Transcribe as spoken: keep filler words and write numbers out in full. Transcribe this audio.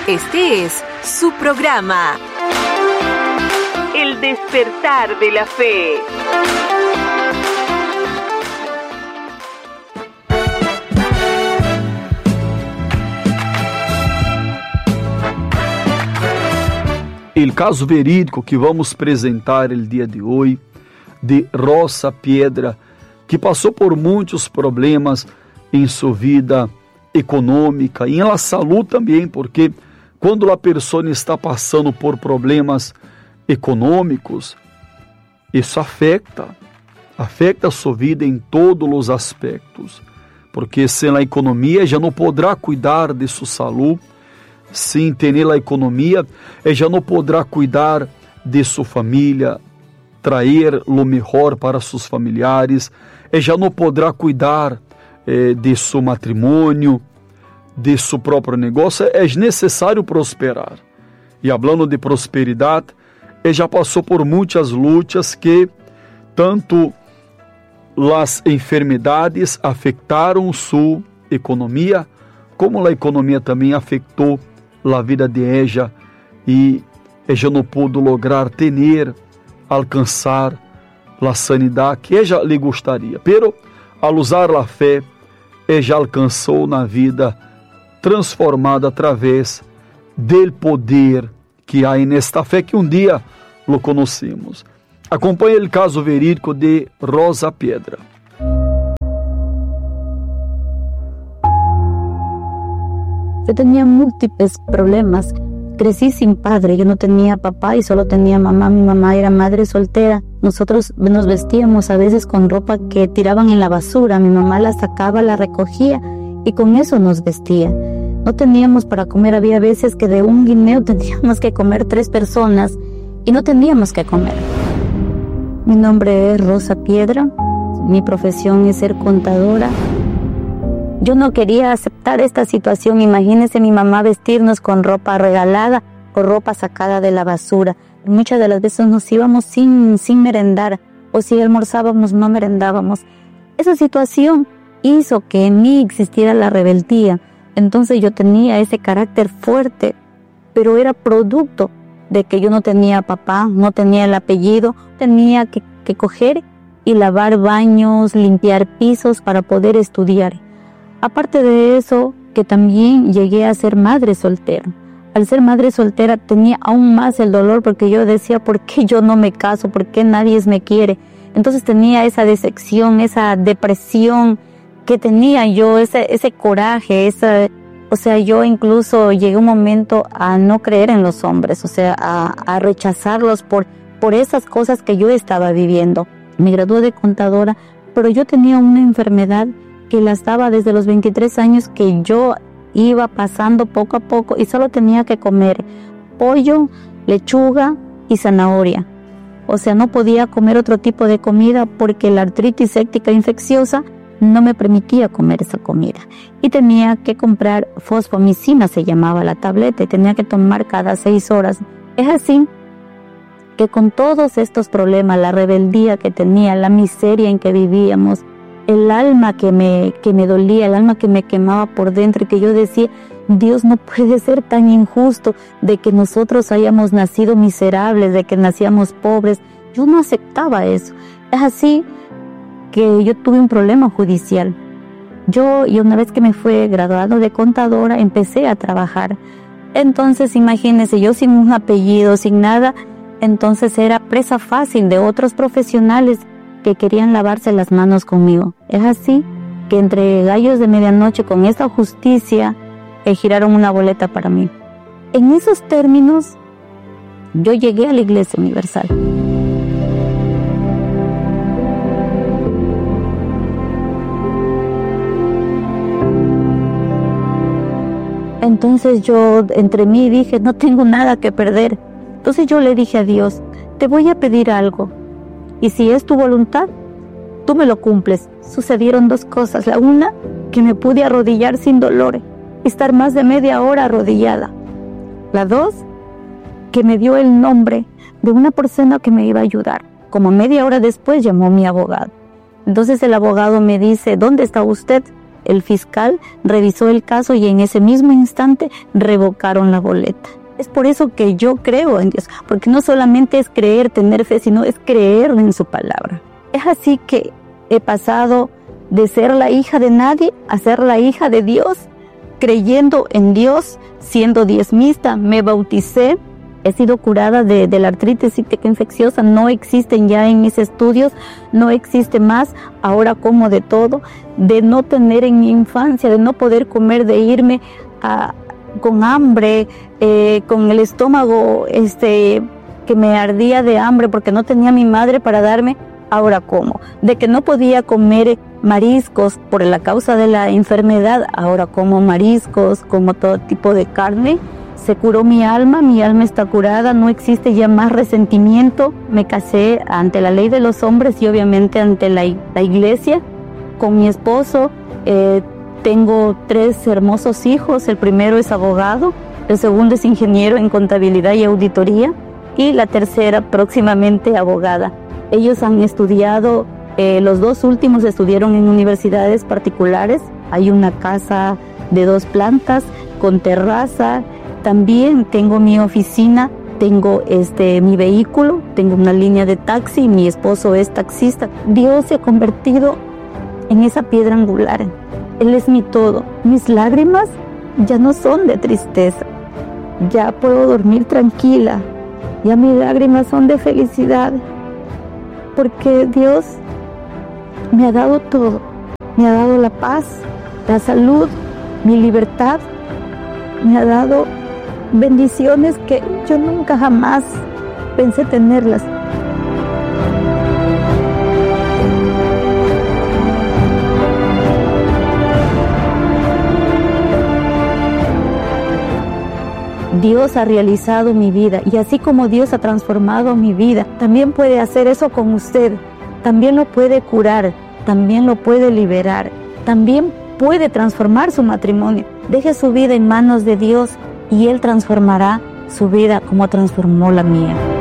Este es su programa, El Despertar de la Fe. El caso verídico que vamos apresentar el día de hoy de Rosa Piedra, que passou por muitos problemas em sua vida econômica e em la saúde também, porque quando a pessoa está passando por problemas econômicos, isso afeta, afeta a sua vida em todos os aspectos, porque sem a economia já não poderá cuidar de sua saúde, sem ter a economia, ela já não poderá cuidar de sua família, trazer o melhor para seus familiares, ela já não poderá cuidar eh, de seu matrimônio, de seu próprio negócio. É necessário prosperar. E falando de prosperidade, ela já passou por muitas lutas que tanto as enfermidades afetaram sua economia, como a economia também afetou a vida de ella, e ella não pôde lograr ter, alcançar a sanidade que ella lhe gostaria. Pero, al usar a fé, ella alcançou na vida transformada através do poder que há nesta fé, que um dia lo conhecemos. Acompanhe o caso verídico de Rosa Piedra. Yo tenía múltiples problemas. Crecí sin padre, yo no tenía papá y solo tenía mamá. Mi mamá era madre soltera. Nosotros nos vestíamos a veces con ropa que tiraban en la basura. Mi mamá la sacaba, la recogía y con eso nos vestía. No teníamos para comer. Había veces que de un guineo teníamos que comer tres personas y no teníamos que comer. Mi nombre es Rosa Piedra. Mi profesión es ser contadora. Yo no quería aceptar esta situación. Imagínense mi mamá vestirnos con ropa regalada o ropa sacada de la basura. Muchas de las veces nos íbamos sin, sin merendar, o si almorzábamos no merendábamos. Esa situación hizo que en mí existiera la rebeldía. Entonces yo tenía ese carácter fuerte, pero era producto de que yo no tenía papá, no tenía el apellido, tenía que, que coger y lavar baños, limpiar pisos para poder estudiar. Aparte de eso, que también llegué a ser madre soltera. Al ser madre soltera tenía aún más el dolor, porque yo decía, ¿por qué yo no me caso? ¿Por qué nadie me quiere? Entonces tenía esa decepción, esa depresión que tenía yo, ese, ese coraje, esa, o sea, yo incluso llegué un momento a no creer en los hombres, o sea, a, a rechazarlos por, por esas cosas que yo estaba viviendo. Me gradué de contadora, pero yo tenía una enfermedad que las daba desde los veintitrés años, que yo iba pasando poco a poco y solo tenía que comer pollo, lechuga y zanahoria. O sea, no podía comer otro tipo de comida porque la artritis séptica infecciosa no me permitía comer esa comida. Y tenía que comprar fosfomicina, se llamaba la tableta, y tenía que tomar cada seis horas. Es así que con todos estos problemas, la rebeldía que tenía, la miseria en que vivíamos, el alma que me, que me dolía, el alma que me quemaba por dentro, y que yo decía, Dios no puede ser tan injusto de que nosotros hayamos nacido miserables, de que nacíamos pobres. Yo no aceptaba eso. Es así que yo tuve un problema judicial. Yo, y una vez que me fui graduado de contadora, empecé a trabajar. Entonces, imagínense, yo sin un apellido, sin nada, entonces era presa fácil de otros profesionales que querían lavarse las manos conmigo. Es así que entre gallos de medianoche, con esta justicia, eh, giraron una boleta para mí. En esos términos, yo llegué a la Iglesia Universal. Entonces yo entre mí dije, no tengo nada que perder. Entonces yo le dije a Dios, te voy a pedir algo, y si es tu voluntad, tú me lo cumples. Sucedieron dos cosas. La una, que me pude arrodillar sin dolor, estar más de media hora arrodillada. La dos, que me dio el nombre de una persona que me iba a ayudar. Como media hora después llamó mi abogado. Entonces el abogado me dice, ¿dónde está usted? el fiscal revisó el caso y en ese mismo instante revocaron la boleta. Es por eso que yo creo en Dios, porque no solamente es creer, tener fe, sino es creer en su palabra. Es así que he pasado de ser la hija de nadie a ser la hija de Dios, creyendo en Dios, siendo diezmista, me bauticé, he sido curada de, de la artritis cíclica infecciosa, no existen ya en mis estudios, no existe más, ahora como de todo, de no tener en mi infancia, de no poder comer, de irme a, con hambre, eh, con el estómago este, que me ardía de hambre porque no tenía mi madre para darme, ahora como, de que no podía comer mariscos por la causa de la enfermedad, ahora como mariscos, como todo tipo de carne. Se curó mi alma, mi alma está curada, no existe ya más resentimiento. Me casé ante la ley de los hombres y obviamente ante la, la iglesia con mi esposo. Eh, tengo tres hermosos hijos, el primero es abogado, el segundo es ingeniero en contabilidad y auditoría y la tercera próximamente abogada. Ellos han estudiado, eh, los dos últimos estudiaron en universidades particulares. Hay una casa de dos plantas con terraza. También tengo mi oficina, tengo este, mi vehículo, tengo una línea de taxi, mi esposo es taxista. Dios se ha convertido en esa piedra angular. Él es mi todo. Mis lágrimas ya no son de tristeza. Ya puedo dormir tranquila. Ya mis lágrimas son de felicidad. Porque Dios me ha dado todo. Me ha dado la paz, la salud, mi libertad. Me ha dado bendiciones que yo nunca jamás pensé tenerlas. Dios ha realizado mi vida y así como Dios ha transformado mi vida, también puede hacer eso con usted. También lo puede curar, también lo puede liberar, también puede transformar su matrimonio. Deje su vida en manos de Dios y Él transformará su vida como transformó la mía.